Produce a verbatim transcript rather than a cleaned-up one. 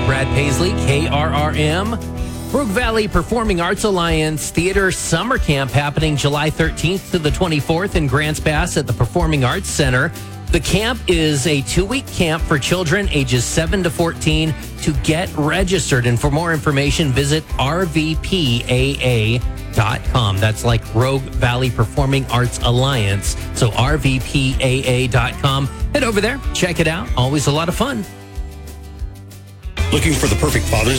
Brad Paisley, K R R M. Brook Valley Performing Arts Alliance Theater Summer Camp happening July thirteenth to the twenty-fourth in Grants Pass at the Performing Arts Center. The camp is a two-week camp for children ages seven to fourteen to get registered. And for more information, visit R V P A A dot com. That's like Rogue Valley Performing Arts Alliance. So R V P A A dot com. Head over there, check it out. Always a lot of fun. Looking for the perfect Father's